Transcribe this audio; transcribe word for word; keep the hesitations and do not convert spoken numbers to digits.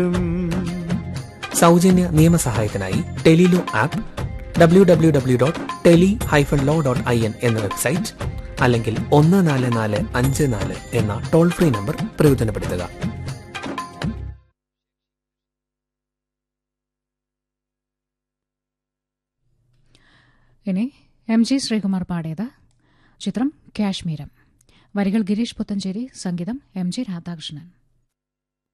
സൗജന്യ നിയമസഹായത്തിനായി Tele-Law app, W W W dot tele hyphen law dot I N എന്ന website, അല്ലെങ്കിൽ ഒന്ന് നാല് നാല് അഞ്ച് നാല് എന്ന ടോൾ ഫ്രീ നമ്പർ പ്രയോജനപ്പെടുത്തുക. ഇനി എം ജി ശ്രീകുമാർ പാടിയത്. ചിത്രം കാശ്മീരം. വരികൾ ഗിരീഷ് പുത്തഞ്ചേരി, സംഗീതം എം ജി രാധാകൃഷ്ണൻ.